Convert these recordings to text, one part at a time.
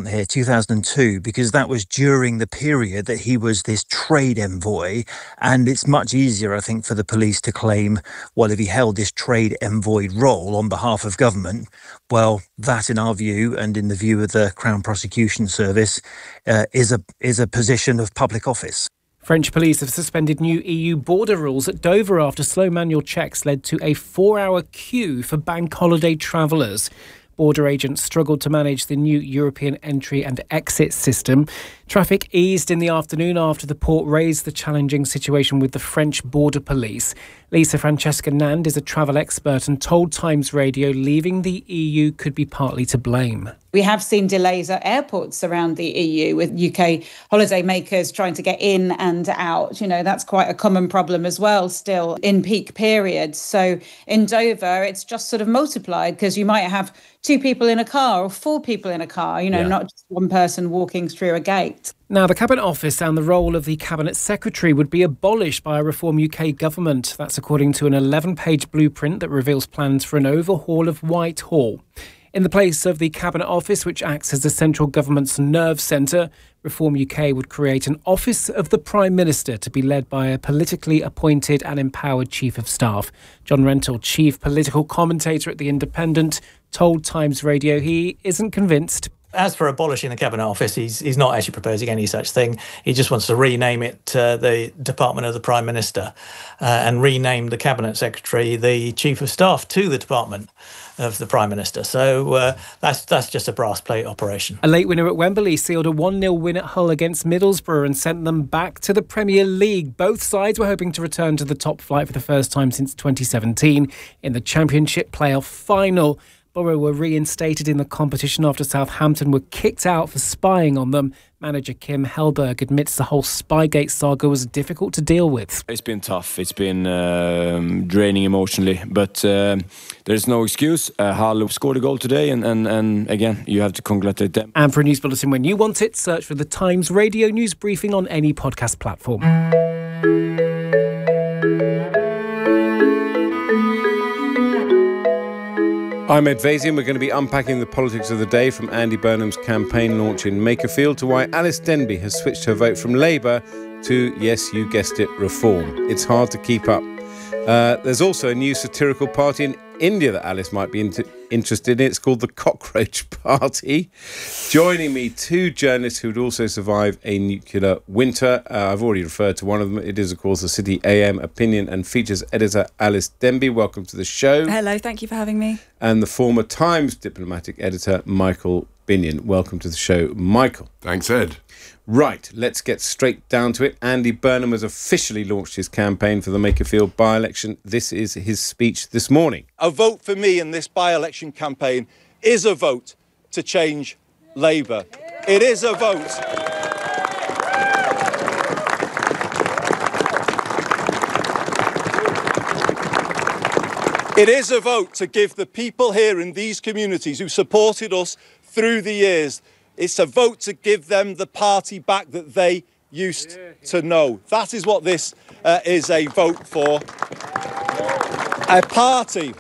here, 2002, because that was during the period that he was this trade envoy. And it's much easier, I think, for the police to claim, well, if he held this trade envoy role on behalf of government, well, that in our view and in the view of the Crown Prosecution Service is a position of public office. French police have suspended new EU border rules at Dover after slow manual checks led to a 4-hour queue for bank holiday travellers. Border agents struggled to manage the new European entry and exit system. Traffic eased in the afternoon after the port raised the challenging situation with the French border police. Lisa Francesca Nand is a travel expert and told Times Radio leaving the EU could be partly to blame. We have seen delays at airports around the EU with UK holidaymakers trying to get in and out. You know, that's quite a common problem as well still in peak periods. So in Dover, it's just sort of multiplied because you might have 2 people in a car or 4 people in a car, not just one person walking through a gate. Now, the Cabinet Office found the role of the Cabinet Secretary would be abolished by a Reform UK government. That's according to an 11-page blueprint that reveals plans for an overhaul of Whitehall. In the place of the Cabinet Office, which acts as the central government's nerve centre, Reform UK would create an Office of the Prime Minister to be led by a politically appointed and empowered Chief of Staff. John Rentoul, Chief Political Commentator at The Independent, told Times Radio he isn't convinced. As for abolishing the Cabinet Office, he's not actually proposing any such thing. He just wants to rename it the Department of the Prime Minister and rename the Cabinet Secretary the Chief of Staff to the Department of the Prime Minister. So that's just a brass plate operation. A late winner at Wembley sealed a 1-0 win at Hull against Middlesbrough and sent them back to the Premier League. Both sides were hoping to return to the top flight for the first time since 2017 in the Championship playoff final. Borough were reinstated in the competition after Southampton were kicked out for spying on them. Manager Kim Hellberg admits the whole Spygate saga was difficult to deal with. It's been tough. It's been draining emotionally, but there's no excuse. Hull scored a goal today, and again, you have to congratulate them. And for a news bulletin when you want it, search for the Times Radio News Briefing on any podcast platform. I'm Ed Vaisian. We're going to be unpacking the politics of the day, from Andy Burnham's campaign launch in Makerfield to why Alice Denby has switched her vote from Labour to, yes, you guessed it, Reform. It's hard to keep up. There's also a new satirical party in India that Alice might be interested in. It's called the Cockroach Party. Joining me, 2 journalists who would also survive a nuclear winter. I've already referred to one of them. It is, of course, the City AM opinion and features editor Alice Denby. Welcome to the show. Hello, thank you for having me. And the former Times diplomatic editor Michael Binion. Welcome to the show, Michael. Thanks, Ed. Right, let's get straight down to it. Andy Burnham has officially launched his campaign for the Makerfield by-election. This is his speech this morning. A vote for me in this by-election campaign is a vote to change Labour. It is a vote. It is a vote to give the people here in these communities who supported us through the years, it's a vote to give them the party back that they used to know. That is what this is a vote for. A party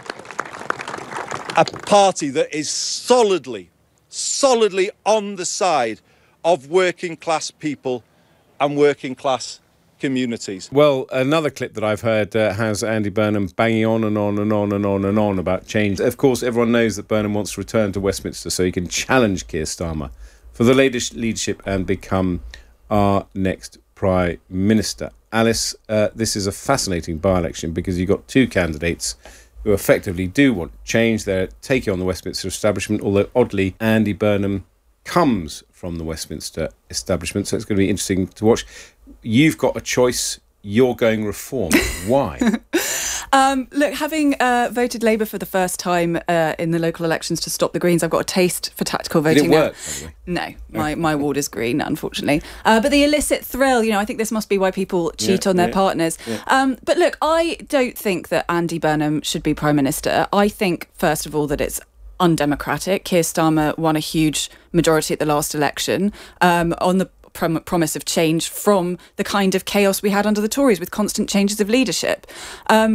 that is solidly on the side of working class people and working class communities. Well, another clip that I've heard has Andy Burnham banging on and on and on and on and on about change. Of course, everyone knows that Burnham wants to return to Westminster so he can challenge Keir Starmer for the leadership and become our next Prime Minister. Alice, this is a fascinating by-election because you've got 2 candidates who effectively do want change. They're taking on the Westminster establishment, although oddly, Andy Burnham comes from the Westminster establishment, so it's going to be interesting to watch. You've got a choice. You're going Reform. Why? Look, having voted Labour for the first time in the local elections to stop the Greens, I've got a taste for tactical voting. Did it work, by the way? No, my ward is green, unfortunately. But the illicit thrill, I think this must be why people cheat on their partners. Yeah. But look, I don't think that Andy Burnham should be Prime Minister. I think, first of all, that it's undemocratic. Keir Starmer won a huge majority at the last election on the promise of change from the kind of chaos we had under the Tories with constant changes of leadership.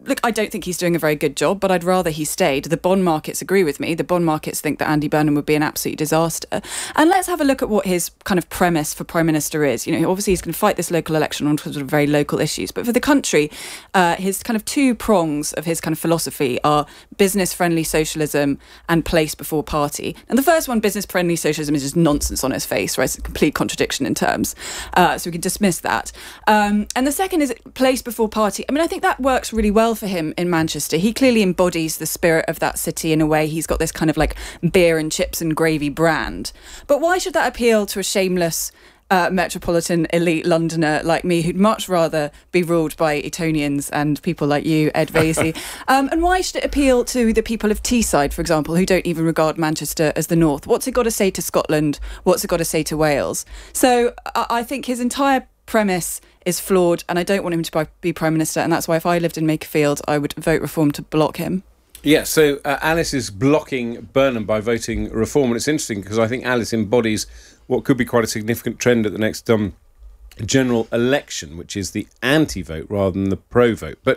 look, I don't think he's doing a very good job, but I'd rather he stayed. The bond markets agree with me. The bond markets think that Andy Burnham would be an absolute disaster. And let's have a look at what his kind of premise for Prime Minister is. Obviously he's going to fight this local election on sort of very local issues. But for the country, his kind of two prongs of his kind of philosophy are business-friendly socialism and place before party. And the first one, business-friendly socialism, is just nonsense on its face, right? It's a complete contradiction in terms. So we can dismiss that. And the second is place before party. I mean, I think that works really well for him in Manchester. He clearly embodies the spirit of that city in a way. He's got this kind of like beer and chips and gravy brand. But why should that appeal to a shameless metropolitan elite Londoner like me, who'd much rather be ruled by Etonians and people like you, Ed Vaizey? And why should it appeal to the people of Teesside, for example, who don't even regard Manchester as the north? What's it got to say to Scotland? What's it got to say to Wales? So I think his entire premise is flawed, and I don't want him to be Prime Minister, and that's why if I lived in Makerfield, I would vote Reform to block him. Yeah, so Alice is blocking Burnham by voting Reform, and it's interesting because I think Alice embodies what could be quite a significant trend at the next general election, which is the anti-vote rather than the pro-vote. But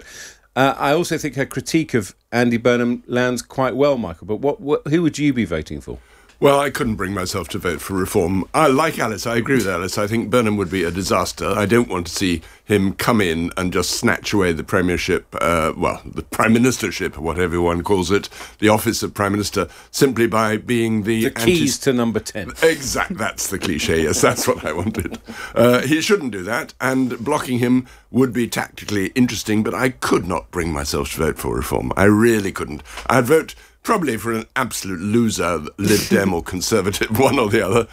I also think her critique of Andy Burnham lands quite well, Michael. But who would you be voting for? Well, I couldn't bring myself to vote for Reform. I like Alice. I agree with Alice. I think Burnham would be a disaster. I don't want to see him come in and just snatch away the premiership, the prime ministership, whatever one calls it, the office of Prime Minister, simply by being the keys to number 10. Exactly. That's the cliche. Yes, that's what I wanted. He shouldn't do that, and blocking him would be tactically interesting, but I could not bring myself to vote for Reform. I really couldn't. I'd vote probably for an absolute loser, Lib Dem or Conservative, one or the other,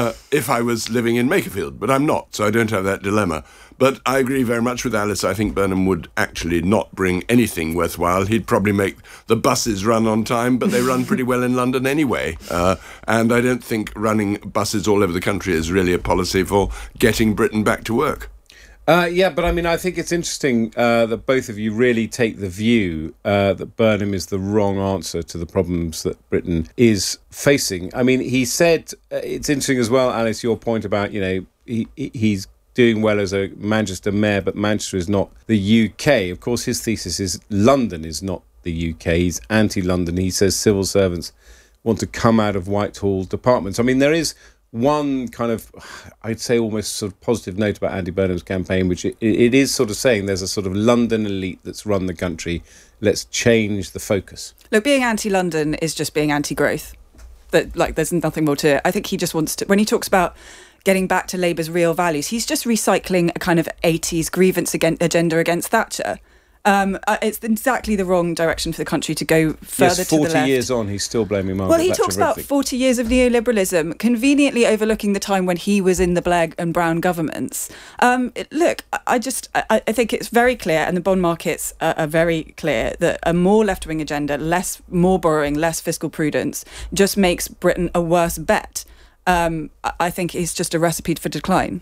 if I was living in Makerfield. But I'm not, so I don't have that dilemma. But I agree very much with Alice. I think Burnham would actually not bring anything worthwhile. He'd probably make the buses run on time, but they run pretty well in London anyway. And I don't think running buses all over the country is really a policy for getting Britain back to work. Yeah, but I mean, I think it's interesting that both of you really take the view that Burnham is the wrong answer to the problems that Britain is facing. I mean, he said, it's interesting as well, Alice, your point about, he's doing well as a Manchester mayor, but Manchester is not the UK. Of course, his thesis is London is not the UK. He's anti-London. He says civil servants want to come out of Whitehall departments. I mean, there is one kind of, I'd say almost sort of positive note about Andy Burnham's campaign, which it is sort of saying there's a sort of London elite that's run the country. Let's change the focus. Look, being anti-London is just being anti-growth. There's nothing more to it. I think he just wants to, when he talks about getting back to Labour's real values, he's just recycling a kind of 80s grievance agenda against Thatcher. It's exactly the wrong direction for the country to go further to the left. 40 years on, he's still blaming Margaret Well, he Thatcher talks about 40 years of neoliberalism, conveniently overlooking the time when he was in the Blair and Brown governments. I think it's very clear, and the bond markets are very clear, that a more left-wing agenda, more borrowing, less fiscal prudence, just makes Britain a worse bet. I think it's just a recipe for decline.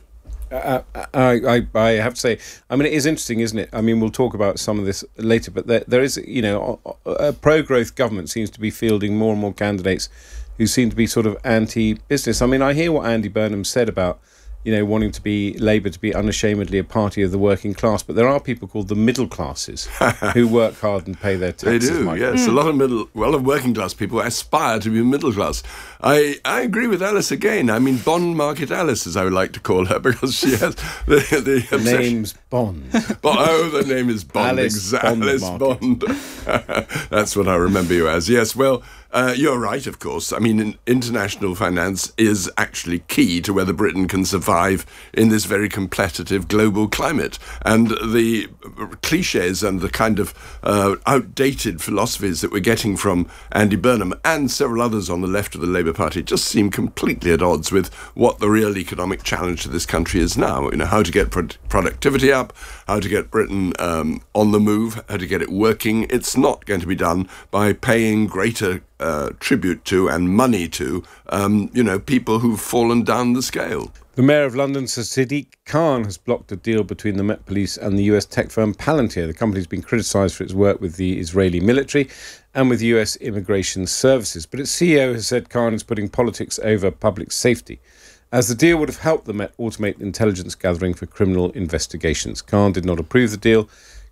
I have to say, I mean, it is interesting, isn't it? I mean, we'll talk about some of this later, but there is, a pro-growth government seems to be fielding more and more candidates who seem to be sort of anti-business. I mean, I hear what Andy Burnham said about, wanting to be Labour to be unashamedly a party of the working class, but there are people called the middle classes who work hard and pay their taxes. They do, yes. A lot of working class people aspire to be middle class. I agree with Alice again. I mean, Bond Market Alice, as I would like to call her, because she has the name's Bond. The name is Bond. Alice Bond. That's what I remember you as. Yes, well, you're right, of course. I mean, international finance is actually key to whether Britain can survive in this very competitive global climate. And the cliches and the kind of outdated philosophies that we're getting from Andy Burnham and several others on the left of the Labour Party just seem completely at odds with what the real economic challenge to this country is now. How to get productivity up, how to get Britain on the move, how to get it working. It's not going to be done by paying greater tribute to and money to, people who've fallen down the scale. The Mayor of London, Sir Sadiq Khan, has blocked a deal between the Met Police and the US tech firm Palantir. The company's been criticised for its work with the Israeli military and with US immigration services. But its CEO has said Khan is putting politics over public safety, as the deal would have helped the Met automate intelligence gathering for criminal investigations. Khan did not approve the deal,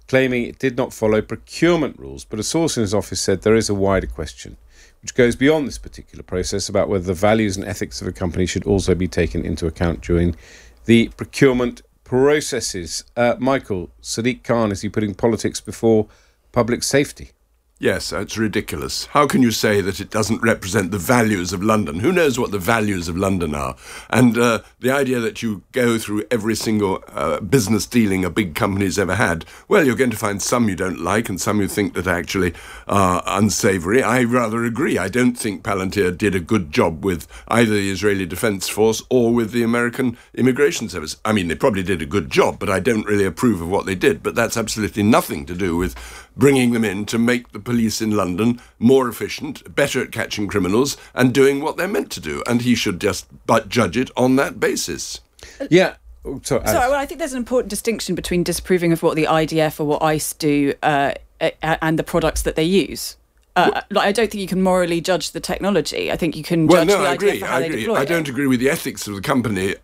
claiming it did not follow procurement rules. But a source in his office said there is a wider question, which goes beyond this particular process, about whether the values and ethics of a company should also be taken into account during the procurement processes. Michael, Sadiq Khan, is he putting politics before public safety? Yes, it's ridiculous. How can you say that it doesn't represent the values of London? Who knows what the values of London are? And the idea that you go through every single business dealing a big company's ever had, well, you're going to find some you don't like and some you think that actually are unsavoury. I rather agree. I don't think Palantir did a good job with either the Israeli Defence Force or with the American Immigration Service. I mean, they probably did a good job, but I don't really approve of what they did. But that's absolutely nothing to do with bringing them in to make the police in London more efficient, better at catching criminals, and doing what they're meant to do. And he should just judge it on that basis. Yeah. Sorry, well, I think there's an important distinction between disapproving of what the IDF or what ICE do and the products that they use. I don't think you can morally judge the technology. I think you can judge the idea for how they deploy it. I don't agree with the ethics of the company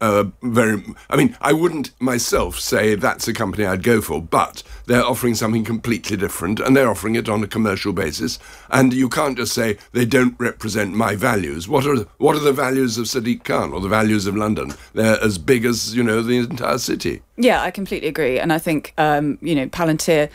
I wouldn't myself say that's a company I'd go for, but they're offering something completely different, and they're offering it on a commercial basis, and you can't just say they don't represent my values. What are the values of Sadiq Khan or the values of London? They're as big as, the entire city. Yeah, I completely agree, and I think, Palantir...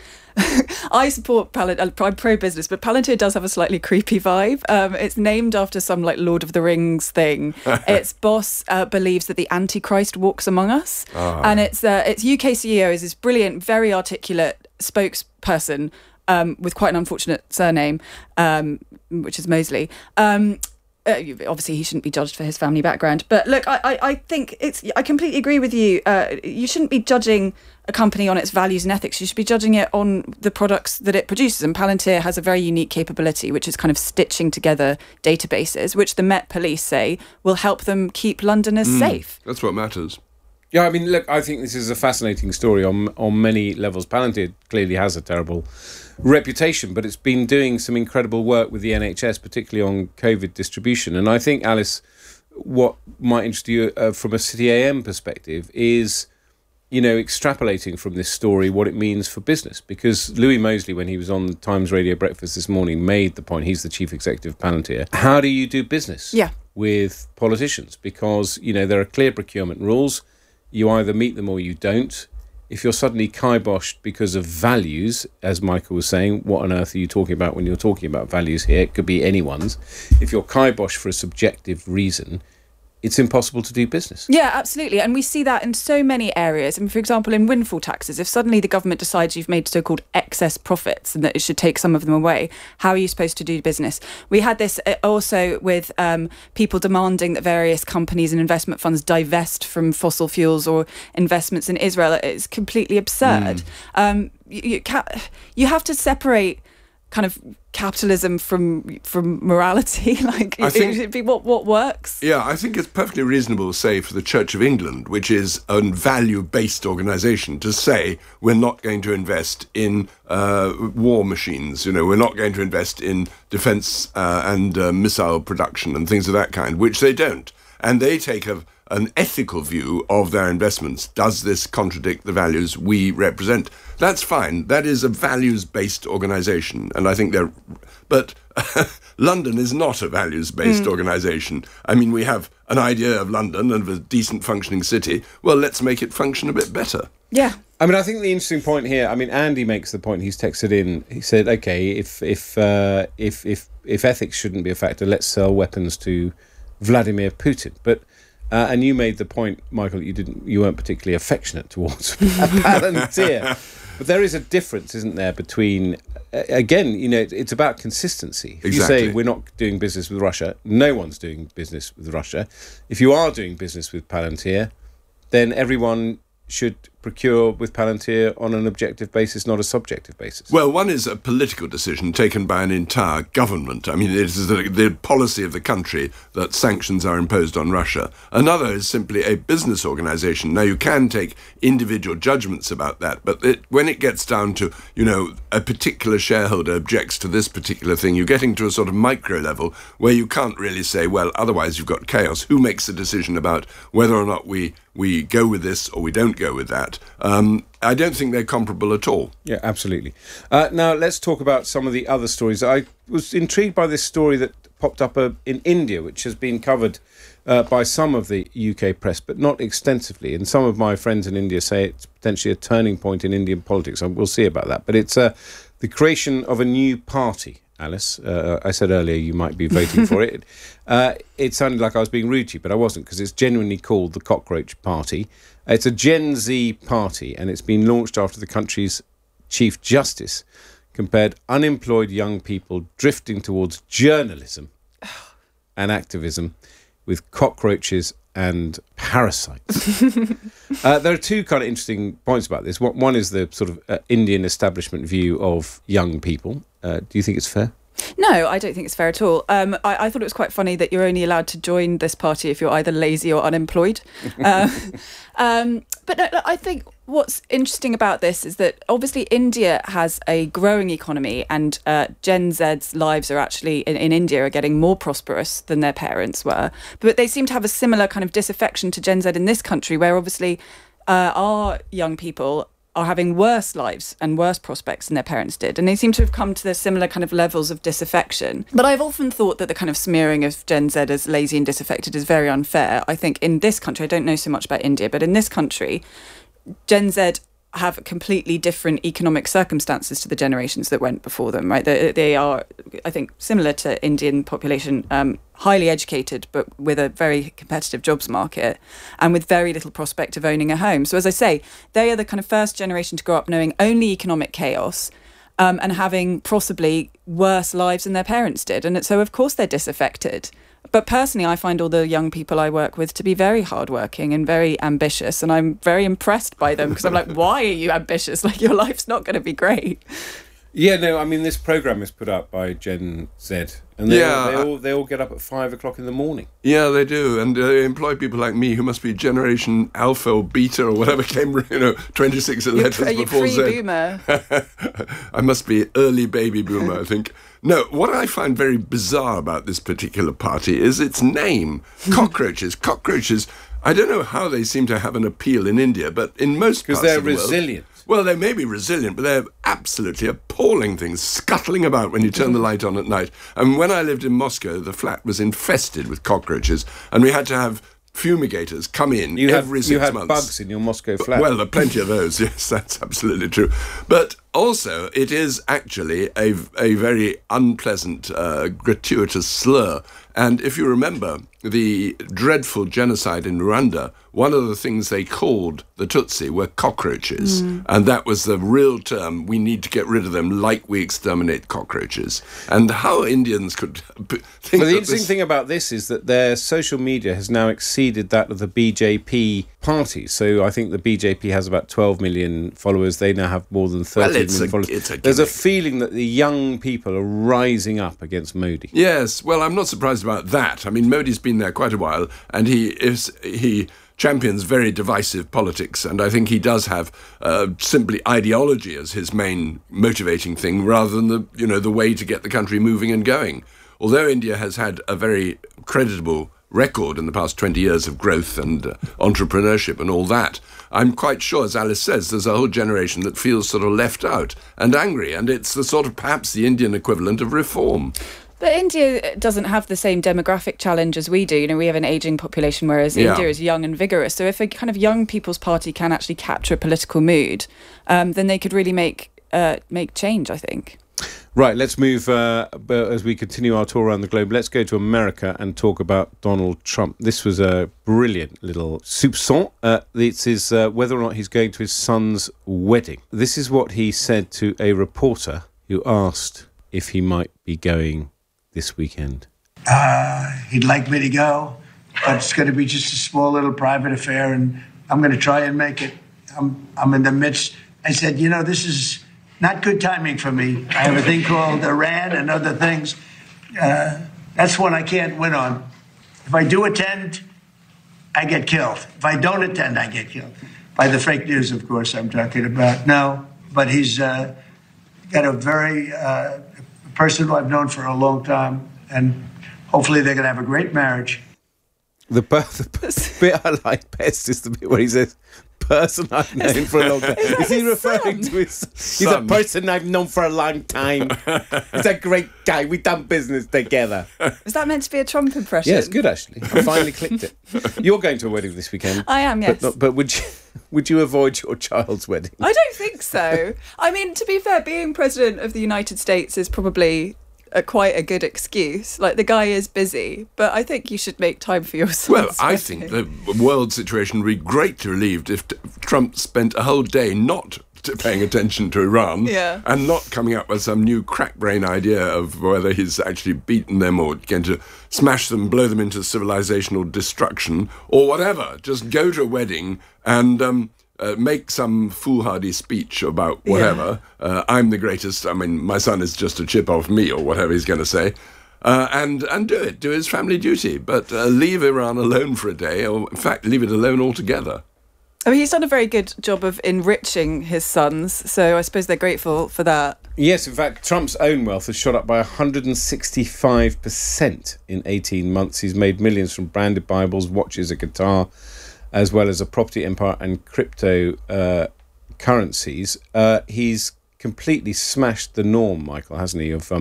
I support I'm pro-business, but Palantir does have a slightly creepy vibe. It's named after some Lord of the Rings thing. Its boss believes that the Antichrist walks among us, and its UK CEO is this brilliant, very articulate spokesperson with quite an unfortunate surname, which is Mosley. Obviously, he shouldn't be judged for his family background. But look, I think I completely agree with you. You shouldn't be judging a company on its values and ethics. You should be judging it on the products that it produces. And Palantir has a very unique capability, which is kind of stitching together databases, which the Met Police say will help them keep Londoners safe. That's what matters. Yeah, I mean, look, I think this is a fascinating story on many levels. Palantir clearly has a terrible reputation, but it's been doing some incredible work with the NHS, particularly on COVID distribution. And I think, Alice, what might interest you from a City AM perspective is, extrapolating from this story what it means for business. Because Louis Mosley, when he was on the Times Radio Breakfast this morning, made the point, he's the chief executive of Palantir. How do you do business with politicians? Because, there are clear procurement rules. You either meet them or you don't. If you're suddenly kiboshed because of values, as Michael was saying, what on earth are you talking about when you're talking about values here? It could be anyone's. If you're kiboshed for a subjective reason, it's impossible to do business. Yeah, absolutely. And we see that in so many areas. And for example, in windfall taxes, if suddenly the government decides you've made so-called excess profits and that it should take some of them away, how are you supposed to do business? We had this also with people demanding that various companies and investment funds divest from fossil fuels or investments in Israel. It's completely absurd. You have to separate kind of capitalism from morality. I think what works. Yeah, I think it's perfectly reasonable, say, for the Church of England, which is a value-based organisation, to say we're not going to invest in war machines. We're not going to invest in defence and missile production and things of that kind, which they don't, and they take an ethical view of their investments. Does this contradict the values we represent? That's fine. That is a values-based organisation, and I think but London is not a values-based organisation. I mean, we have an idea of London and of a decent functioning city. Well, let's make it function a bit better. Yeah. I mean, I think the interesting point here, Andy makes the point, he's texted in, he said, okay, if ethics shouldn't be a factor, let's sell weapons to Vladimir Putin. But and you made the point, Michael, that you weren't particularly affectionate towards Palantir. But there is a difference, isn't there, between, again, it's about consistency. If you say we're not doing business with Russia, no one's doing business with Russia. If you are doing business with Palantir, then everyone should procure with Palantir on an objective basis, not a subjective basis. Well, one is a political decision taken by an entire government. I mean, it is the policy of the country that sanctions are imposed on Russia. Another is simply a business organisation. Now, you can take individual judgments about that, but when it gets down to, a particular shareholder objects to this particular thing, you're getting to a sort of micro level where you can't really say, well, otherwise you've got chaos. Who makes the decision about whether or not we go with this or we don't go with that? I don't think they're comparable at all. Yeah, absolutely. Now, let's talk about some of the other stories. I was intrigued by this story that popped up in India, which has been covered by some of the UK press, but not extensively. And some of my friends in India say it's potentially a turning point in Indian politics. We'll see about that. But it's the creation of a new party. Alice, I said earlier you might be voting for it. It sounded like I was being rude to you, but I wasn't, because it's genuinely called the Cockroach Party. It's a Gen Z party, and it's been launched after the country's Chief Justice compared unemployed young people drifting towards journalism and activism with cockroaches and parasites. There are two kind of interesting points about this. One is the sort of Indian establishment view of young people. Do you think it's fair? No, I don't think it's fair at all. I thought it was quite funny that you're only allowed to join this party if you're either lazy or unemployed. But no, I think what's interesting about this is that obviously India has a growing economy, and Gen Z's lives are actually in India are getting more prosperous than their parents were. But they seem to have a similar kind of disaffection to Gen Z in this country, where obviously our young people are having worse lives and worse prospects than their parents did. And they seem to have come to the similar kind of levels of disaffection. But I've often thought that the kind of smearing of Gen Z as lazy and disaffected is very unfair. I think in this country, I don't know so much about India, but in this country, Gen Z have completely different economic circumstances to the generations that went before them, right? They are, I think, similar to Indian population, highly educated, but with a very competitive jobs market and with very little prospect of owning a home. So as I say, they are the kind of first generation to grow up knowing only economic chaos and having possibly worse lives than their parents did. And so, of course, they're disaffected. But personally, I find all the young people I work with to be very hardworking and very ambitious. And I'm very impressed by them because I'm like, why are you ambitious? Like, your life's not going to be great. Yeah, no, I mean, this programme is put up by Gen Z. And they all get up at 5 o'clock in the morning. Yeah, they do. And they employ people like me who must be Generation Alpha or Beta or whatever came, 26 letters before Z. Pre-boomer. I must be early baby boomer, I think. No, what I find very bizarre about this particular party is its name. Cockroaches. Cockroaches. I don't know how they seem to have an appeal in India, but in most parts of the world... Because they're resilient. Well, they may be resilient, but they're absolutely appalling things scuttling about when you turn the light on at night. And when I lived in Moscow, the flat was infested with cockroaches, and we had to have fumigators come in every 6 months. You had bugs in your Moscow flat. Well, there are plenty of those, yes, that's absolutely true. But also, it is actually a very unpleasant, gratuitous slur. And if you remember the dreadful genocide in Rwanda, one of the things they called the Tutsi were cockroaches. And that was the real term. We need to get rid of them like we exterminate cockroaches. And how Indians could think But the interesting thing about this is that their social media has now exceeded that of the BJP party. So I think the BJP has about 12 million followers. They now have more than 30 million followers. There's a feeling that the young people are rising up against Modi. Yes, well, I'm not surprised about that. I mean, Modi's been there quite a while, and he champions very divisive politics, and I think he does have simply ideology as his main motivating thing, rather than the way to get the country moving and going. Although India has had a very creditable record in the past 20 years of growth and entrepreneurship and all that, I'm quite sure, as Alice says, there's a whole generation that feels sort of left out and angry, and it's the sort of perhaps the Indian equivalent of reform. But India doesn't have the same demographic challenge as we do. We have an ageing population, whereas India is young and vigorous. So if a kind of young people's party can actually capture a political mood, then they could really make change, I think. Right, let's move, as we continue our tour around the globe, let's go to America and talk about Donald Trump. This was a brilliant little soupçon. This is whether or not he's going to his son's wedding. This is what he said to a reporter who asked if he might be going this weekend. He'd like me to go, but it's going to be just a small little private affair, and I'm going to try and make it. I'm in the midst. I said, this is not good timing for me. I have a thing called Iran and other things. That's one I can't win on. If I do attend, I get killed. If I don't attend, I get killed. By the fake news, of course, I'm talking about. No, but he's got a very person who I've known for a long time, and hopefully they're going to have a great marriage. The bit I like best is the bit where he says, person I've known for a long time. Is he referring to his... He's a person I've known for a long time. He's a great guy. We've done business together. Was that meant to be a Trump impression? Yeah, it's good, actually. I finally clicked it. You're going to a wedding this weekend. I am, yes. But would you avoid your child's wedding? I don't think so. I mean, to be fair, being president of the United States is probably quite a good excuse. Like, the guy is busy, but I think you should make time for your son's Well, I wedding. think the world situation would be greatly relieved if Trump spent a whole day not paying attention to Iran and not coming up with some new crack-brain idea of whether he's actually beaten them or going to smash them, blow them into civilizational destruction or whatever. Just go to a wedding and make some foolhardy speech about whatever. I'm the greatest. I mean, my son is just a chip off me or whatever he's going to say. And do it. Do his family duty. But leave Iran alone for a day, or in fact, leave it alone altogether. I mean, he's done a very good job of enriching his sons, so I suppose they're grateful for that. Yes, in fact, Trump's own wealth has shot up by 165% in 18 months. He's made millions from branded Bibles, watches, a guitar, as well as a property empire and crypto currencies. He's completely smashed the norm, Michael, hasn't he, of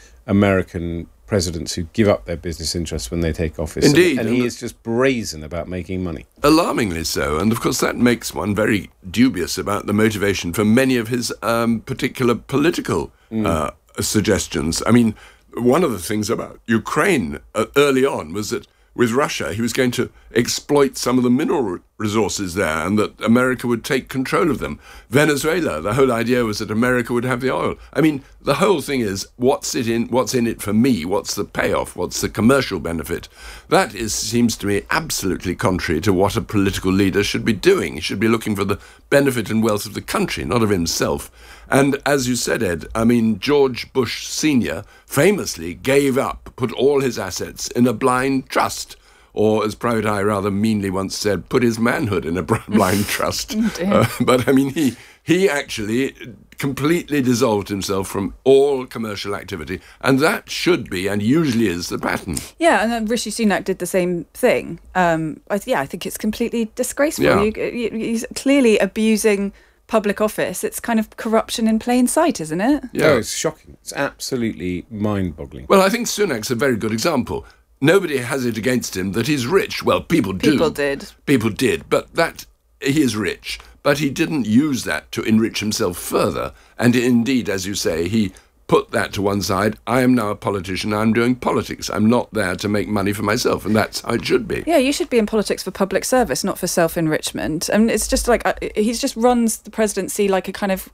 American presidents who give up their business interests when they take office. Indeed. And he is just brazen about making money. Alarmingly so. And of course that makes one very dubious about the motivation for many of his particular political suggestions. I mean, one of the things about Ukraine early on was that with Russia, he was going to exploit some of the mineral resources there and that America would take control of them. Venezuela, the whole idea was that America would have the oil. I mean, the whole thing is, what's in it for me? What's the payoff? What's the commercial benefit? That seems to me absolutely contrary to what a political leader should be doing. He should be looking for the benefit and wealth of the country, not of himself. And as you said, Ed, I mean, George Bush Sr. famously gave up, put all his assets in a blind trust. Or, as Private Eye rather meanly once said, put his manhood in a blind trust. But, I mean, he actually completely dissolved himself from all commercial activity. And that should be, and usually is, the pattern. Yeah, and then Rishi Sunak did the same thing. I think it's completely disgraceful. Yeah. He's clearly abusing public office. It's kind of corruption in plain sight, isn't it? Yeah, Oh, it's shocking. It's absolutely mind-boggling. Well, I think Sunak's a very good example. Nobody has it against him that he's rich. Well, people do. People did, but that he is rich. But he didn't use that to enrich himself further. And indeed, as you say, he put that to one side. I am now a politician. I'm doing politics. I'm not there to make money for myself. And that's how it should be. Yeah, you should be in politics for public service, not for self-enrichment. I mean, it's just like he just runs the presidency like a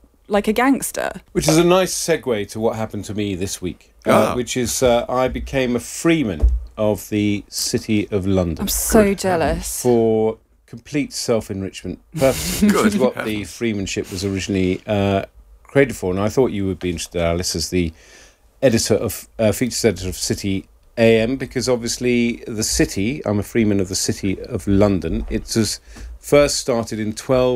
gangster. Which is a nice segue to what happened to me this week, which is I became a freeman of the City of London. I'm so jealous. For complete self-enrichment purposes, which is what the freemanship was originally created for. And I thought you would be interested, Alice, as the editor of features editor of City AM, because obviously the city, I'm a freeman of the City of London. It was first started in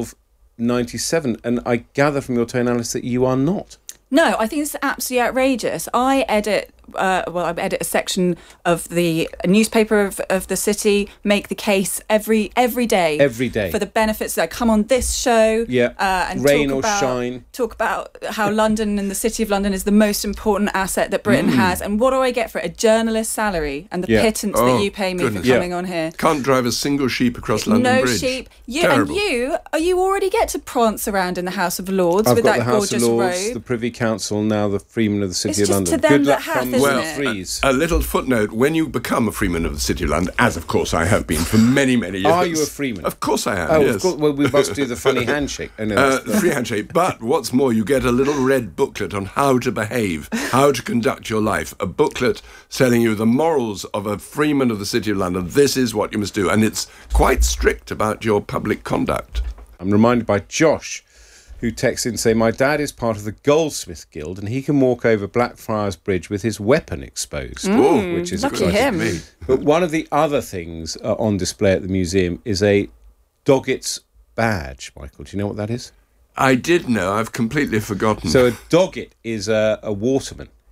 1297, and I gather from your tone, Alice, that you are not. No, I think it's absolutely outrageous. I edit a section of the newspaper of the city, make the case every day. Every day. For the benefits that come on this show. Yeah. And rain or shine. Talk about how London and the City of London is the most important asset that Britain has. And what do I get for it? A journalist's salary and the pittance that you pay me for coming on here. Can't drive a single sheep across London Bridge. No sheep. You already get to prance around in the House of Lords with that gorgeous I've got the House of Lords, robe. the Privy Council, now the Freeman of the City of London. To them Good that luck hath, from isn't the it? threes. A little footnote, when you become a freeman of the City of London, as of course I have been for many, many years. Are you a freeman? Of course I am, Oh, yes. of course. Well, we must do the funny handshake. The free handshake. But what's more, you get a little red booklet on how to behave, how to conduct your life. A booklet telling you the morals of a freeman of the City of London. This is what you must do. And it's quite strict about your public conduct. I'm reminded by Josh, who texts in saying, my dad is part of the Goldsmith Guild and he can walk over Blackfriars Bridge with his weapon exposed, which is lucky him. But one of the other things on display at the museum is a Doggett's badge. Michael, do you know what that is? I did know. I've completely forgotten. So a Doggett is a waterman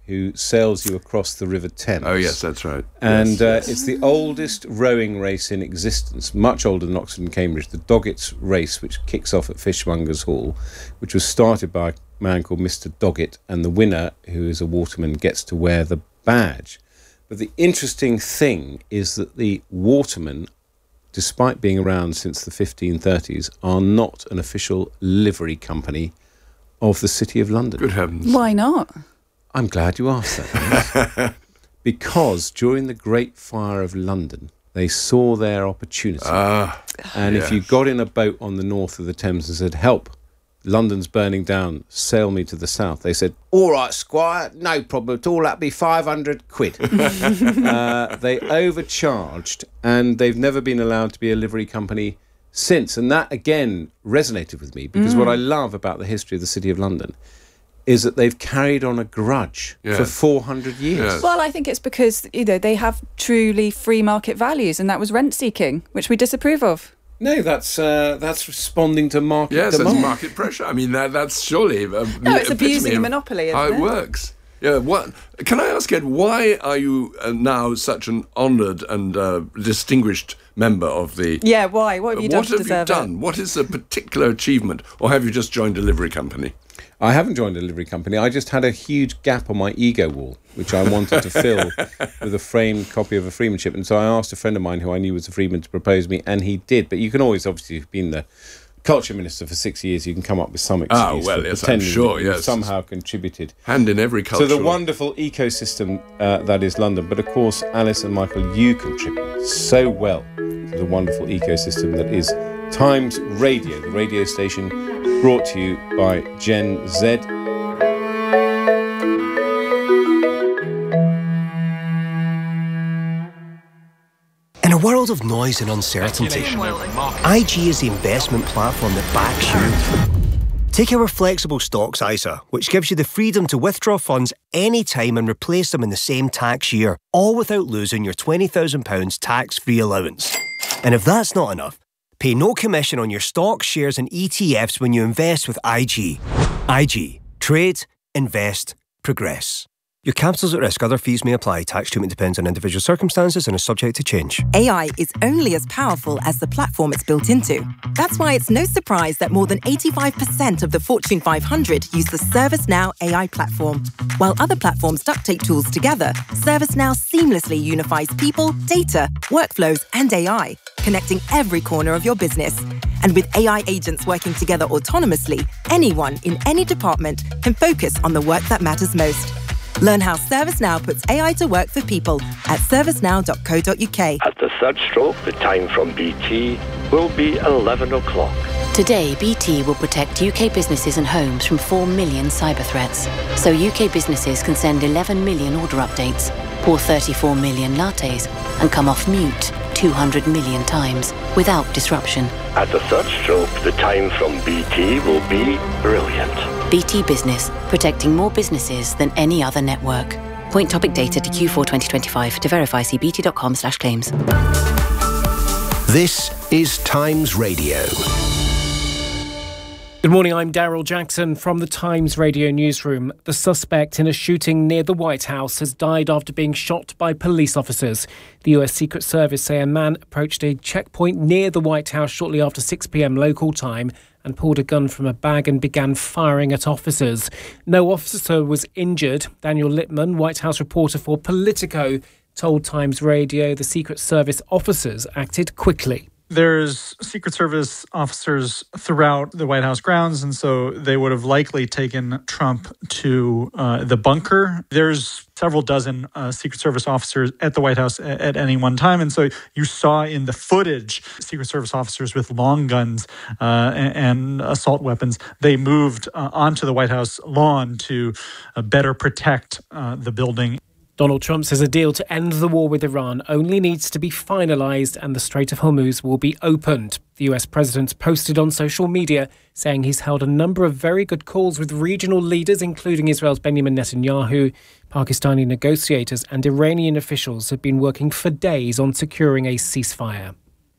who sails you across the River Thames. Oh, yes, that's right. And it's the oldest rowing race in existence, much older than Oxford and Cambridge, the Doggett's race, which kicks off at Fishmongers Hall, which was started by a man called Mr. Doggett, and the winner, who is a waterman, gets to wear the badge. But the interesting thing is that the watermen, despite being around since the 1530s, are not an official livery company of the City of London. Good heavens. Why not? I'm glad you asked that. Because during the Great Fire of London, they saw their opportunity. And if you got in a boat on the north of the Thames and said, help, London's burning down, sail me to the south, they said, all right, squire, no problem at all, that'd be 500 quid. They overcharged, and they've never been allowed to be a livery company since. And that, again, resonated with me, because what I love about the history of the City of London is that they've carried on a grudge for 400 years. Yes. Well, I think it's because, they have truly free market values, and that was rent-seeking, which we disapprove of. No, that's responding to market demand. Yes, that's market pressure. I mean, that's surely it's abusing a monopoly, isn't how it works. Yeah. What can I ask, Ed? Why are you now such an honoured and distinguished member of the? Yeah. Why? What have you done to deserve it? What is a particular achievement, or have you just joined a livery company? I haven't joined a livery company. I just had a huge gap on my ego wall, which I wanted to fill with a framed copy of a freemanship. And so I asked a friend of mine who I knew was a freeman to propose me, and he did. But you can always, obviously, you've been the culture minister for 6 years, you can come up with some excuse for pretending that you somehow contributed. Hand in every culture. So the wonderful ecosystem that is London. But of course, Alice and Michael, you contribute so well to the wonderful ecosystem that is Times Radio, the radio station brought to you by Gen Z. In a world of noise and uncertainty, IG is the investment platform that backs you. Take our flexible stocks ISA, which gives you the freedom to withdraw funds anytime and replace them in the same tax year, all without losing your £20,000 tax-free allowance. And if that's not enough, pay no commission on your stocks, shares and ETFs when you invest with IG. IG. Trade, invest, progress. Your capital's at risk. Other fees may apply. Tax treatment depends on individual circumstances and is subject to change. AI is only as powerful as the platform it's built into. That's why it's no surprise that more than 85% of the Fortune 500 use the ServiceNow AI platform. While other platforms duct tape tools together, ServiceNow seamlessly unifies people, data, workflows, and AI, connecting every corner of your business. And with AI agents working together autonomously, anyone in any department can focus on the work that matters most. Learn how ServiceNow puts AI to work for people at servicenow.co.uk. At the third stroke, the time from BT will be 11 o'clock. Today, BT will protect UK businesses and homes from 4 million cyber threats. So UK businesses can send 11 million order updates, pour 34 million lattes, and come off mute 200 million times without disruption. At the third stroke, the time from BT will be brilliant. BT Business, protecting more businesses than any other network. Point topic data to Q4 2025. To verify, see bt.com/claims. This is Times Radio. Good morning, I'm Daryl Jackson from the Times Radio newsroom. The suspect in a shooting near the White House has died after being shot by police officers. The US Secret Service say a man approached a checkpoint near the White House shortly after 6 p.m. local time and pulled a gun from a bag and began firing at officers. No officer was injured. Daniel Littman, White House reporter for Politico, told Times Radio the Secret Service officers acted quickly. There's Secret Service officers throughout the White House grounds, and so they would have likely taken Trump to the bunker. There's several dozen Secret Service officers at the White House at any one time, and so you saw in the footage Secret Service officers with long guns and assault weapons. They moved onto the White House lawn to better protect the building. Donald Trump says a deal to end the war with Iran only needs to be finalised and the Strait of Hormuz will be opened. The US president posted on social media saying he's held a number of very good calls with regional leaders, including Israel's Benjamin Netanyahu. Pakistani negotiators and Iranian officials have been working for days on securing a ceasefire.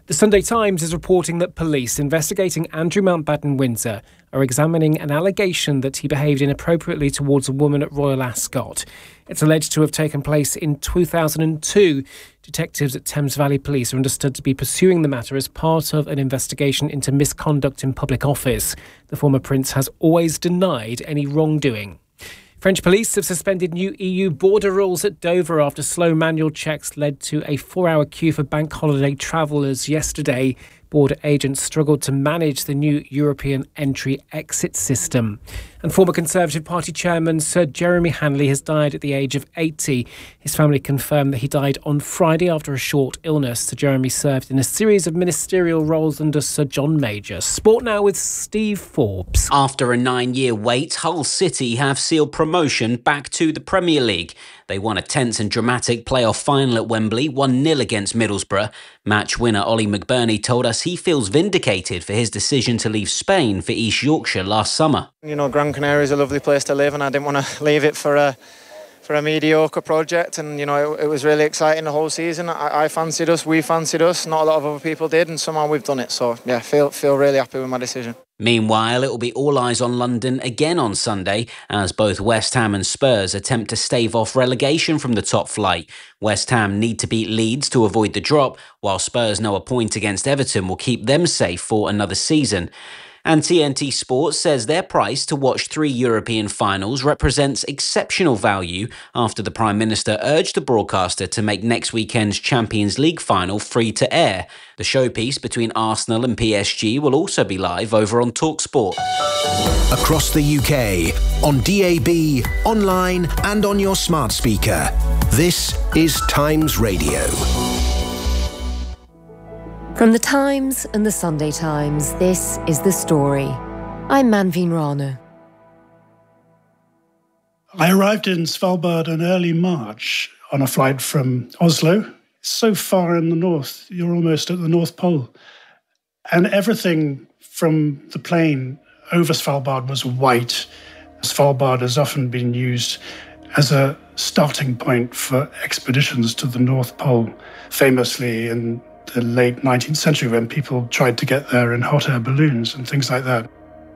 The Sunday Times is reporting that police investigating Andrew Mountbatten-Windsor are examining an allegation that he behaved inappropriately towards a woman at Royal Ascot. It's alleged to have taken place in 2002. Detectives at Thames Valley Police are understood to be pursuing the matter as part of an investigation into misconduct in public office. The former prince has always denied any wrongdoing. French police have suspended new EU border rules at Dover after slow manual checks led to a 4-hour queue for bank holiday travellers yesterday. Border agents struggled to manage the new European entry-exit system. And former Conservative Party chairman Sir Jeremy Hanley has died at the age of 80. His family confirmed that he died on Friday after a short illness. Sir Jeremy served in a series of ministerial roles under Sir John Major. Sport now with Steve Forbes. After a 9-year wait, Hull City have sealed promotion back to the Premier League. They won a tense and dramatic playoff final at Wembley, 1-0 against Middlesbrough. Match winner Ollie McBurney told us he feels vindicated for his decision to leave Spain for East Yorkshire last summer. You know, Gran Canaria is a lovely place to live, and I didn't want to leave it for a mediocre project. And you know, it was really exciting the whole season. I fancied us, we fancied us. Not a lot of other people did, and somehow we've done it. So yeah, feel really happy with my decision. Meanwhile, it will be all eyes on London again on Sunday as both West Ham and Spurs attempt to stave off relegation from the top flight. West Ham need to beat Leeds to avoid the drop, while Spurs know a point against Everton will keep them safe for another season. And TNT Sports says their price to watch 3 European finals represents exceptional value after the Prime Minister urged the broadcaster to make next weekend's Champions League final free to air. The showpiece between Arsenal and PSG will also be live over on TalkSport. Across the UK, on DAB, online and on your smart speaker. This is Times Radio. From the Times and the Sunday Times, this is The Story. I'm Manveen Rana. I arrived in Svalbard in early March on a flight from Oslo. So far in the north, you're almost at the North Pole. And everything from the plane over Svalbard was white. Svalbard has often been used as a starting point for expeditions to the North Pole, famously in the late 19th century when people tried to get there in hot air balloons and things like that.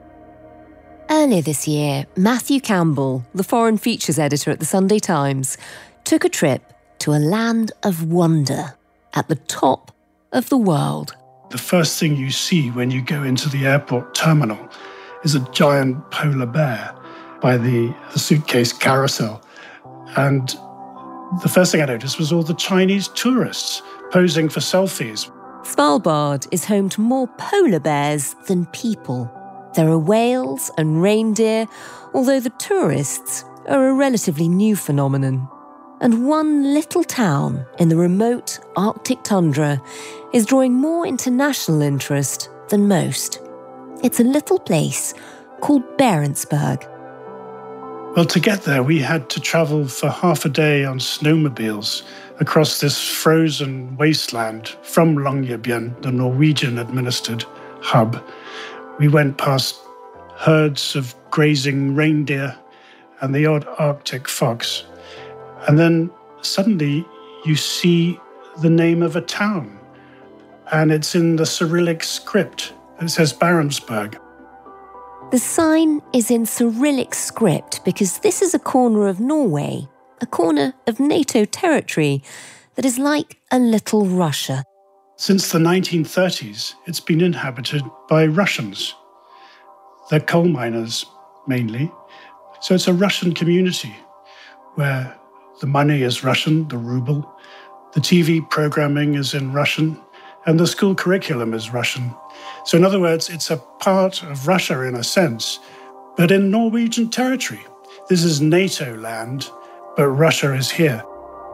Earlier this year, Matthew Campbell, the foreign features editor at the Sunday Times, took a trip to a land of wonder at the top of the world. The first thing you see when you go into the airport terminal is a giant polar bear by the suitcase carousel. And the first thing I noticed was all the Chinese tourists posing for selfies. Svalbard is home to more polar bears than people. There are whales and reindeer, although the tourists are a relatively new phenomenon. And one little town in the remote Arctic tundra is drawing more international interest than most. It's a little place called Barentsburg. Well, to get there, we had to travel for half a day on snowmobiles across this frozen wasteland from Longyearbyen, the Norwegian-administered hub. We went past herds of grazing reindeer and the odd Arctic fox. And then suddenly you see the name of a town, and it's in the Cyrillic script. It says Barentsburg. The sign is in Cyrillic script because this is a corner of Norway, a corner of NATO territory that is like a little Russia. Since the 1930s, it's been inhabited by Russians. They're coal miners, mainly. So it's a Russian community where the money is Russian, the ruble, the TV programming is in Russian, and the school curriculum is Russian. So in other words, it's a part of Russia in a sense, but in Norwegian territory. This is NATO land, but Russia is here.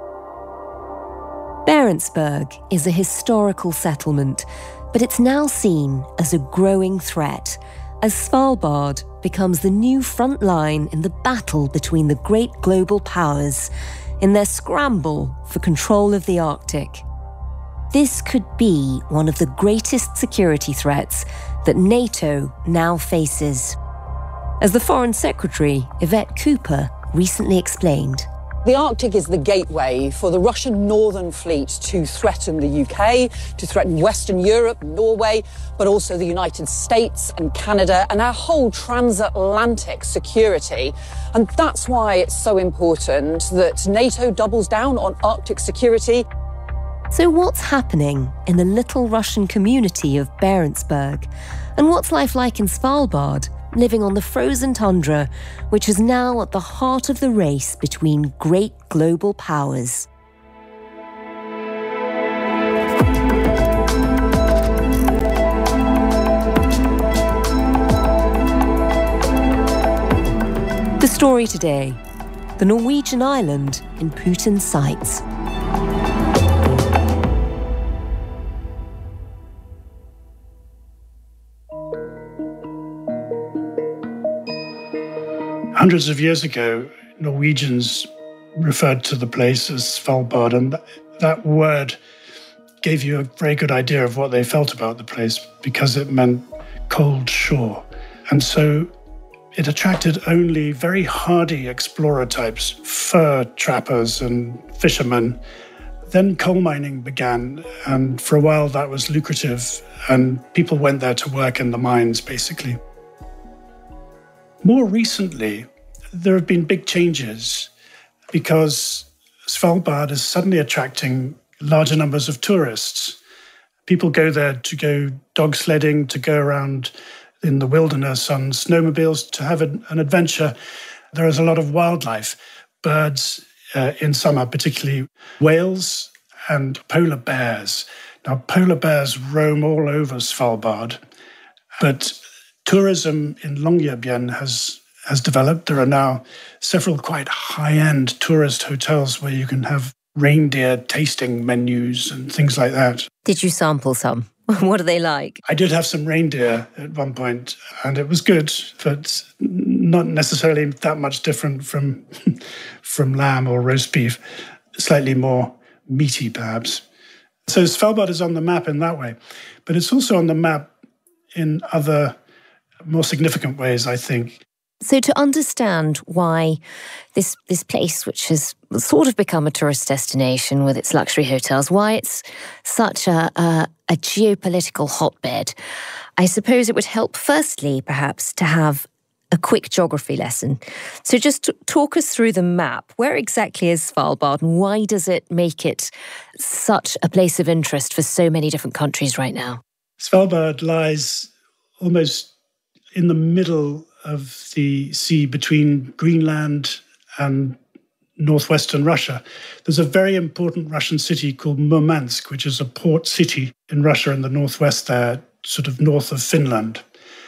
Barentsburg is a historical settlement, but it's now seen as a growing threat as Svalbard becomes the new front line in the battle between the great global powers in their scramble for control of the Arctic. This could be one of the greatest security threats that NATO now faces. As the Foreign Secretary, Yvette Cooper, recently explained. The Arctic is the gateway for the Russian Northern Fleet to threaten the UK, to threaten Western Europe, Norway, but also the United States and Canada and our whole transatlantic security. And that's why it's so important that NATO doubles down on Arctic security. So what's happening in the little Russian community of Barentsburg? And what's life like in Svalbard, living on the frozen tundra, which is now at the heart of the race between great global powers? The story today, the Norwegian island in Putin's sights. Hundreds of years ago, Norwegians referred to the place as Svalbard, and that word gave you a very good idea of what they felt about the place because it meant cold shore. And so it attracted only very hardy explorer types, fur trappers and fishermen. Then coal mining began, and for a while that was lucrative, and people went there to work in the mines, basically. More recently, there have been big changes because Svalbard is suddenly attracting larger numbers of tourists. People go there to go dog sledding, to go around in the wilderness on snowmobiles, to have an adventure. There is a lot of wildlife, birds in summer, particularly whales and polar bears. Now, polar bears roam all over Svalbard, but tourism in Longyearbyen has developed. There are now several quite high-end tourist hotels where you can have reindeer tasting menus and things like that. Did you sample some? What are they like? I did have some reindeer at one point, and it was good, but not necessarily that much different from lamb or roast beef. Slightly more meaty, perhaps. So Svalbard is on the map in that way, but it's also on the map in other more significant ways, I think. So to understand why this place, which has sort of become a tourist destination with its luxury hotels, why it's such a geopolitical hotbed, I suppose it would help, firstly, perhaps, to have a quick geography lesson. So just talk us through the map. Where exactly is Svalbard, and why does it make it such a place of interest for so many different countries right now? Svalbard lies almost in the middle of the sea between Greenland and northwestern Russia. There's a very important Russian city called Murmansk, which is a port city in Russia in the northwest there, sort of north of Finland.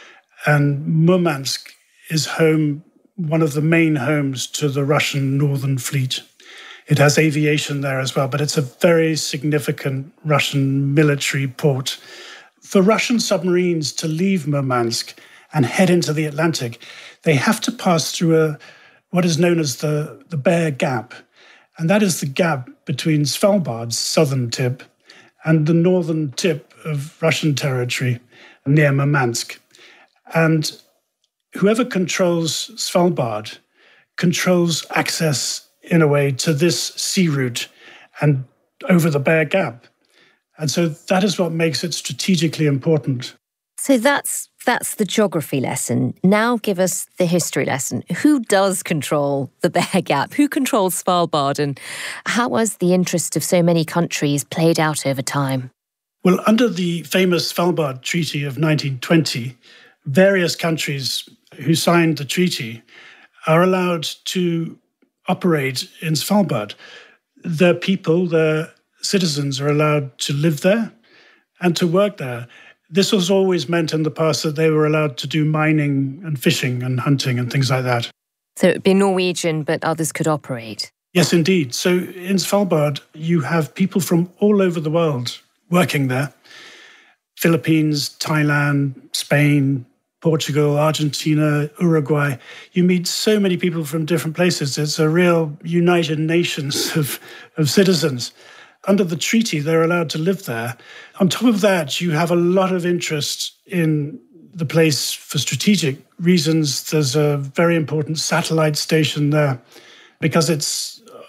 And Murmansk is one of the main homes to the Russian Northern Fleet. It has aviation there as well, but it's a very significant Russian military port. For Russian submarines to leave Murmansk and head into the Atlantic, they have to pass through what is known as the Bear Gap. And that is the gap between Svalbard's southern tip and the northern tip of Russian territory near Murmansk. And whoever controls Svalbard controls access, in a way, to this sea route and over the Bear Gap. And so that is what makes it strategically important. So that's the geography lesson. Now give us the history lesson. Who does control the Bear Gap? Who controls Svalbard? And how has the interest of so many countries played out over time? Well, under the famous Svalbard Treaty of 1920, various countries who signed the treaty are allowed to operate in Svalbard. Their people, their citizens are allowed to live there and to work there. This was always meant in the past that they were allowed to do mining and fishing and hunting and things like that. So it would be Norwegian, but others could operate? Yes, indeed. So in Svalbard, you have people from all over the world working there. Philippines, Thailand, Spain, Portugal, Argentina, Uruguay. You meet so many people from different places. It's a real United Nations of citizens. Under the treaty, they're allowed to live there. On top of that, you have a lot of interest in the place for strategic reasons. There's a very important satellite station there because it's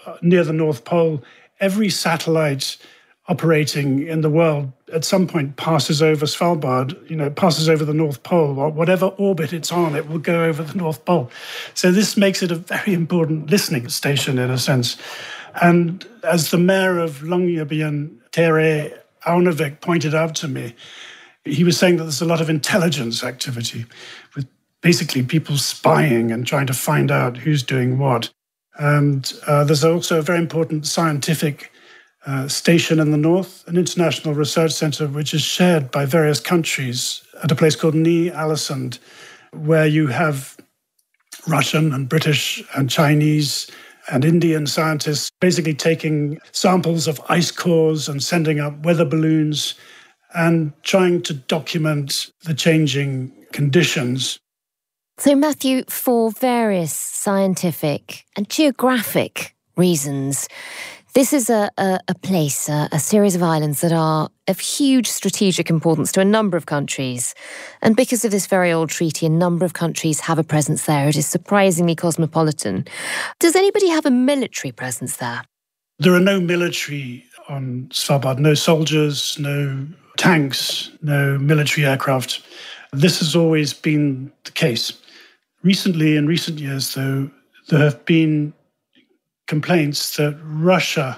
near the North Pole, every satellite operating in the world at some point passes over Svalbard, passes over the North Pole, or whatever orbit it's on, it will go over the North Pole. So this makes it a very important listening station in a sense. And as the mayor of Longyearbyen, Tere Aunavik, pointed out to me, he was saying that there's a lot of intelligence activity with basically people spying and trying to find out who's doing what. And there's also a very important scientific station in the north, an international research centre which is shared by various countries at a place called Ny-Ålesund, where you have Russian and British and Chinese and Indian scientists basically taking samples of ice cores and sending up weather balloons and trying to document the changing conditions. So, Matthew, for various scientific and geographic reasons, this is a place, a series of islands that are of huge strategic importance to a number of countries. And because of this very old treaty, a number of countries have a presence there. It is surprisingly cosmopolitan. Does anybody have a military presence there? There are no military on Svalbard, no soldiers, no tanks, no military aircraft. This has always been the case. Recently, in recent years, though, there have been complaints that Russia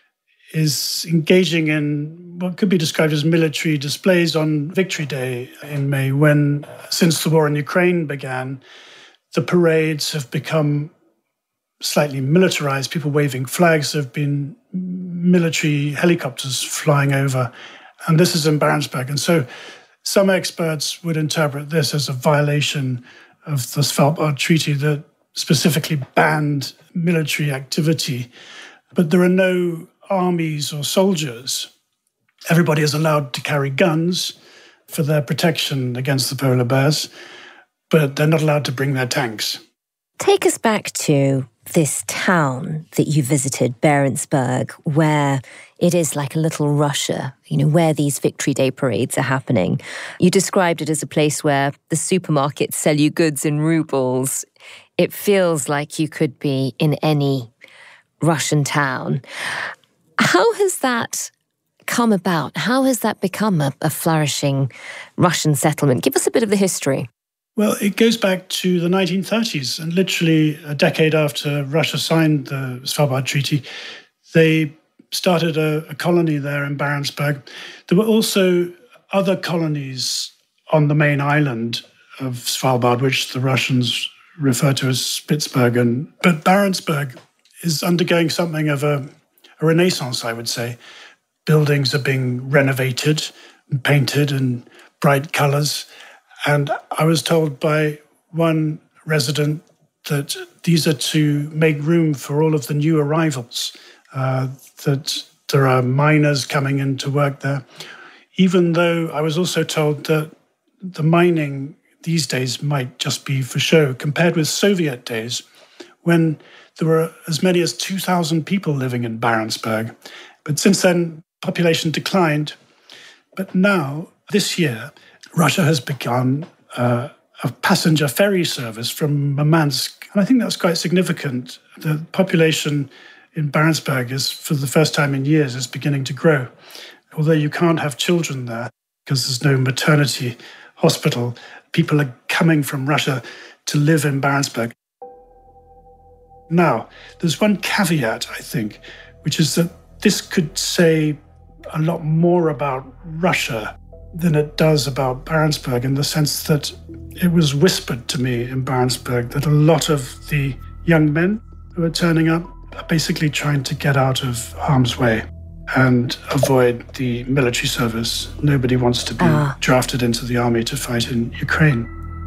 is engaging in what could be described as military displays on Victory Day in May, when, since the war in Ukraine began, the parades have become slightly militarized. People waving flags. There have been military helicopters flying over, and this is in Barentsburg. And so some experts would interpret this as a violation of the Svalbard Treaty that specifically banned military activity. But there are no armies or soldiers. Everybody is allowed to carry guns for their protection against the polar bears, but they're not allowed to bring their tanks. Take us back to this town that you visited, Barentsburg, where it is like a little Russia, where these Victory Day parades are happening. You described it as a place where the supermarkets sell you goods in rubles. It feels like you could be in any Russian town. How has that come about? How has that become a flourishing Russian settlement? Give us a bit of the history. Well, it goes back to the 1930s, and literally a decade after Russia signed the Svalbard Treaty, they started a colony there in Barentsburg. There were also other colonies on the main island of Svalbard, which the Russians refer to as Spitsbergen. But Barentsburg is undergoing something of a renaissance, I would say. Buildings are being renovated and painted in bright colours. And I was told by one resident that these are to make room for all of the new arrivals, that there are miners coming in to work there. Even though I was also told that the mining these days might just be for show, compared with Soviet days, when there were as many as 2,000 people living in Barentsburg. But since then, population declined. But now, this year, Russia has begun a passenger ferry service from Murmansk. And I think that's quite significant. The population in Barentsburg is, for the first time in years, is beginning to grow. Although you can't have children there because there's no maternity hospital, people are coming from Russia to live in Barentsburg. Now, there's one caveat, I think, which is that this could say a lot more about Russia than it does about Barentsburg, in the sense that it was whispered to me in Barentsburg that a lot of the young men who are turning up are basically trying to get out of harm's way and avoid the military service. Nobody wants to be drafted into the army to fight in Ukraine.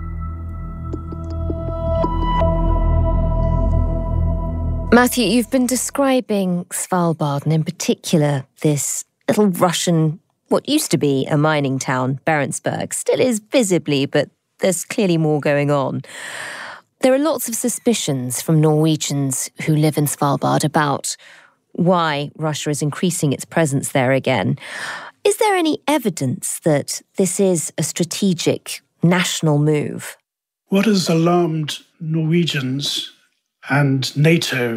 Matthew, you've been describing Svalbard, and in particular this little Russian, what used to be a mining town, Barentsburg. Still is visibly, but there's clearly more going on. There are lots of suspicions from Norwegians who live in Svalbard about why Russia is increasing its presence there again. Is there any evidence that this is a strategic national move? What has alarmed Norwegians and NATO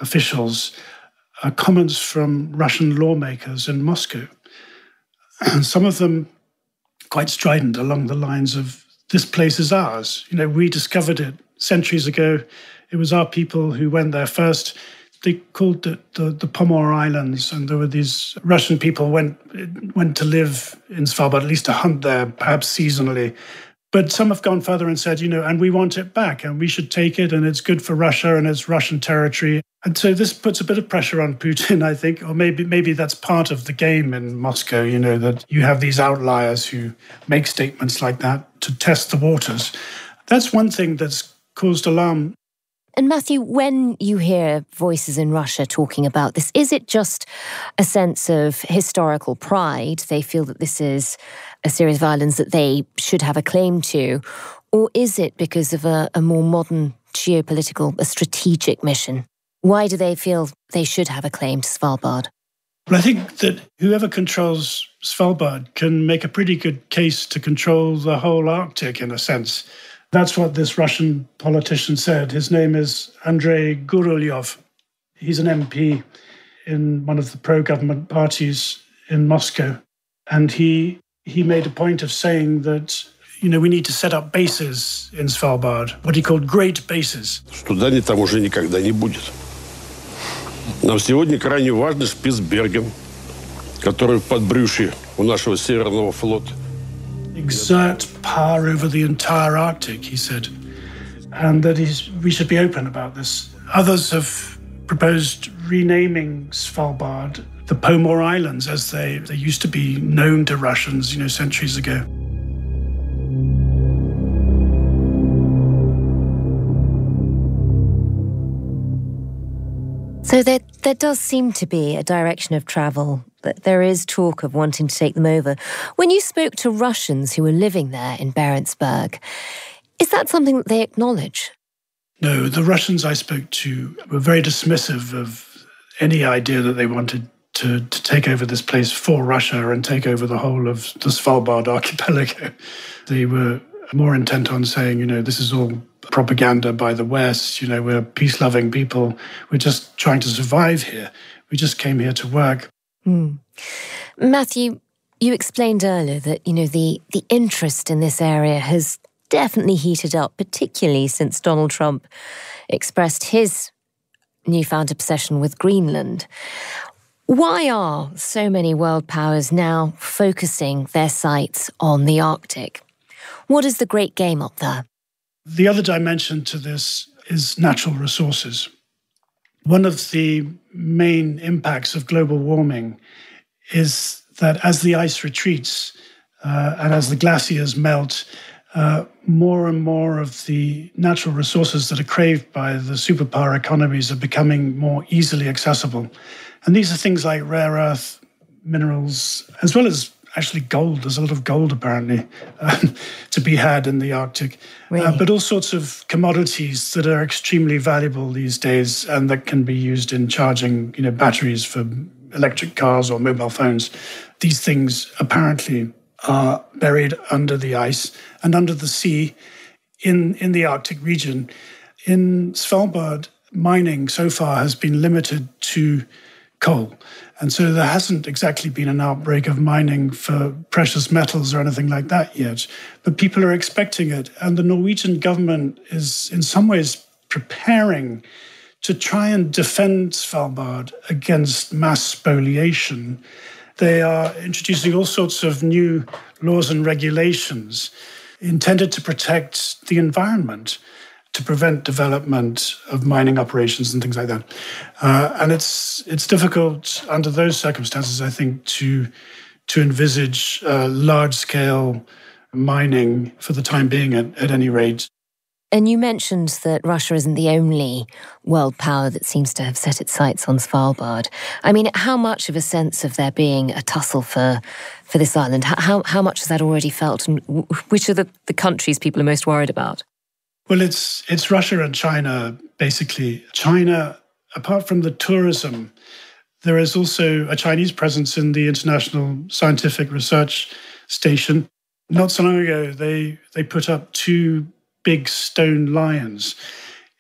officials are comments from Russian lawmakers in Moscow. Some of them quite strident along the lines of, this place is ours. We discovered it centuries ago. It was our people who went there first. They called it the Pomor Islands, and there were these Russian people went to live in Svalbard, at least to hunt there, perhaps seasonally. But some have gone further and said, and we want it back, and we should take it, and it's good for Russia, and it's Russian territory. And so this puts a bit of pressure on Putin, I think, or maybe that's part of the game in Moscow, that you have these outliers who make statements like that to test the waters. That's one thing that's caused alarm. And Matthew, when you hear voices in Russia talking about this, is it just a sense of historical pride? They feel that this is a series of islands that they should have a claim to? Or is it because of a more modern geopolitical, a strategic mission? Why do they feel they should have a claim to Svalbard? Well, I think that whoever controls Svalbard can make a pretty good case to control the whole Arctic, in a sense. That's what this Russian politician said. His name is Andrei Gurulyov. He's an MP in one of the pro-government parties in Moscow. And he made a point of saying that, we need to set up bases in Svalbard, what he called great bases. Туда там уже никогда не будет. Нам сегодня крайне важен Шпицберген, который в подбрюшье у нашего Северного флота. Exert power over the entire Arctic, he said, and that we should be open about this. Others have proposed renaming Svalbard the Pomor Islands, as they used to be known to Russians, centuries ago. So there does seem to be a direction of travel. There is talk of wanting to take them over. When you spoke to Russians who were living there in Barentsburg, is that something that they acknowledge? No, the Russians I spoke to were very dismissive of any idea that they wanted to take over this place for Russia and take over the whole of the Svalbard archipelago. They were more intent on saying, this is all propaganda by the West. We're peace-loving people. We're just trying to survive here. We just came here to work. Matthew, you explained earlier that, the interest in this area has definitely heated up, particularly since Donald Trump expressed his newfound obsession with Greenland. Why are so many world powers now focusing their sights on the Arctic? What is the great game up there? The other dimension to this is natural resources. One of the main impacts of global warming is that as the ice retreats and as the glaciers melt, more and more of the natural resources that are craved by the superpower economies are becoming more easily accessible. And these are things like rare earth minerals, as well as actually gold. There's a lot of gold, apparently, to be had in the Arctic. Really? But all sorts of commodities that are extremely valuable these days and that can be used in charging, batteries for electric cars or mobile phones. These things apparently are buried under the ice and under the sea in the Arctic region. In Svalbard, mining so far has been limited to coal. And so there hasn't exactly been an outbreak of mining for precious metals or anything like that yet. But people are expecting it. And the Norwegian government is in some ways preparing to try and defend Svalbard against mass spoliation. They are introducing all sorts of new laws and regulations intended to protect the environment, to prevent development of mining operations and things like that. And it's difficult under those circumstances, I think, to envisage large-scale mining for the time being, at any rate. And you mentioned that Russia isn't the only world power that seems to have set its sights on Svalbard. I mean, how much of a sense of there being a tussle for this island? How much has that already felt? And which are the countries people are most worried about? Well, it's Russia and China, basically. China, apart from the tourism, there is also a Chinese presence in the International Scientific Research Station. Not so long ago, they put up 2 big stone lions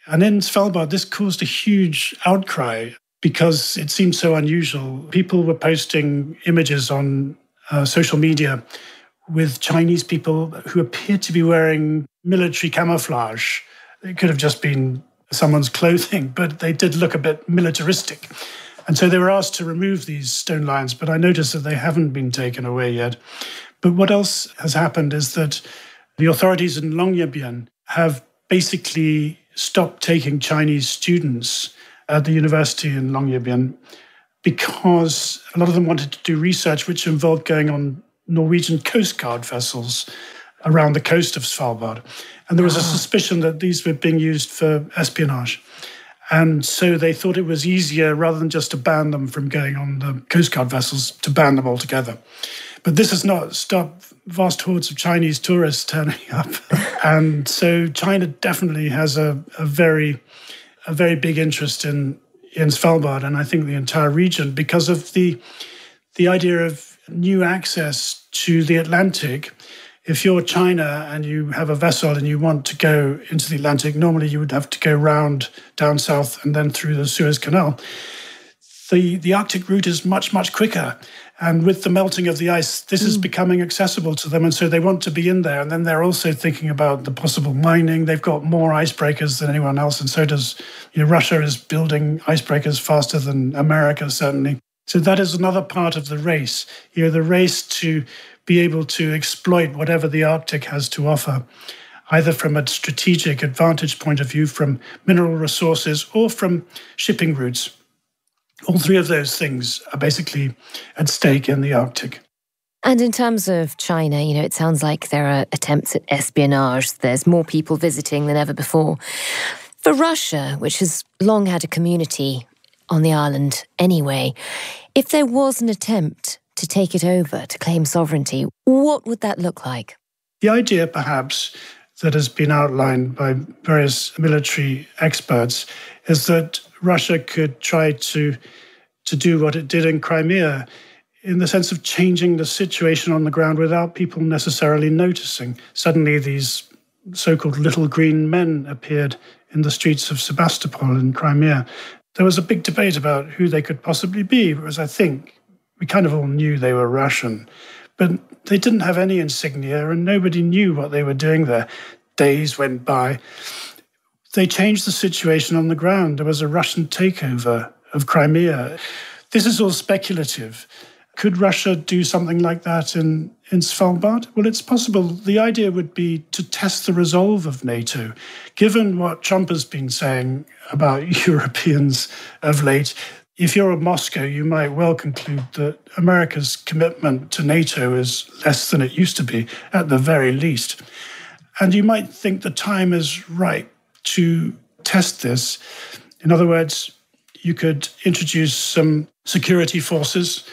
And in Svalbard, this caused a huge outcry because it seemed so unusual. People were posting images on social media with Chinese people who appeared to be wearing military camouflage. It could have just been someone's clothing, but they did look a bit militaristic. And so they were asked to remove these stone lions, but I noticed that they haven't been taken away yet. But what else has happened is that the authorities in Longyearbyen have basically stopped taking Chinese students at the university in Longyearbyen because a lot of them wanted to do research which involved going on Norwegian Coast Guard vessels around the coast of Svalbard. And there was a suspicion that these were being used for espionage. And so they thought it was easier, rather than just to ban them from going on the Coast Guard vessels, to ban them altogether. But this has not stopped vast hordes of Chinese tourists turning up. And so China definitely has a very big interest in Svalbard, and I think the entire region, because of the idea of new access to the Atlantic. If you're China and you have a vessel and you want to go into the Atlantic, normally you would have to go round down south and then through the Suez Canal. The Arctic route is much, much quicker. And with the melting of the ice, this is becoming accessible to them. And so they want to be in there. And then they're also thinking about the possible mining. They've got more icebreakers than anyone else. And so does, Russia is building icebreakers faster than America, certainly. So that is another part of the race, the race to be able to exploit whatever the Arctic has to offer, either from a strategic advantage point of view, from mineral resources, or from shipping routes. All three of those things are basically at stake in the Arctic. And in terms of China, it sounds like there are attempts at espionage. There's more people visiting than ever before. For Russia, which has long had a community on the island anyway, if there was an attempt to take it over, to claim sovereignty, what would that look like? The idea, perhaps, that has been outlined by various military experts is that Russia could try to do what it did in Crimea, in the sense of changing the situation on the ground without people necessarily noticing. Suddenly these so-called little green men appeared in the streets of Sebastopol in Crimea. There was a big debate about who they could possibly be, because I think we kind of all knew they were Russian, but they didn't have any insignia and nobody knew what they were doing there. Days went by. They changed the situation on the ground. There was a Russian takeover of Crimea. This is all speculative. Could Russia do something like that in Svalbard? Well, it's possible. The idea would be to test the resolve of NATO. Given what Trump has been saying about Europeans of late, if you're in Moscow, you might well conclude that America's commitment to NATO is less than it used to be, at the very least. And you might think the time is right to test this. In other words, you could introduce some security forces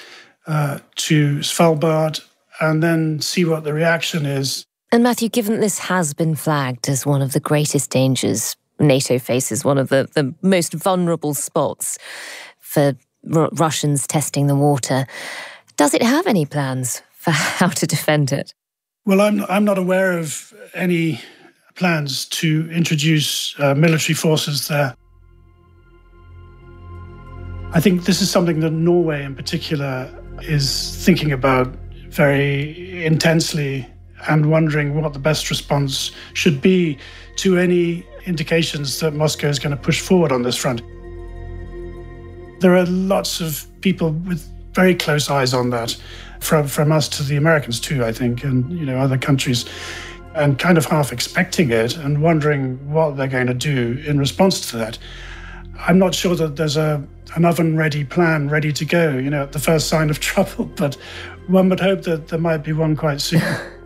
to Svalbard and then see what the reaction is. And Matthew, given that this has been flagged as one of the greatest dangers NATO faces, one of the most vulnerable spots for Russians testing the water, does it have any plans for how to defend it? Well, I'm not aware of any plans to introduce military forces there. I think this is something that Norway in particular is thinking about very intensely and wondering what the best response should be to any indications that Moscow is going to push forward on this front. There are lots of people with very close eyes on that, from us to the Americans too, I think, and other countries, and kind of half expecting it and wondering what they're going to do in response to that. I'm not sure that there's an oven-ready plan ready to go, at the first sign of trouble, but one would hope that there might be one quite soon.